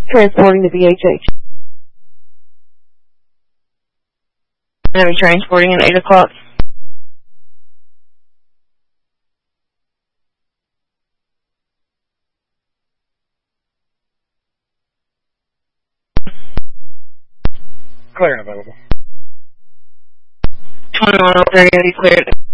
Transporting to VHH. I'm going to be transporting at 8 o'clock. Clear and available. 2103, cleared.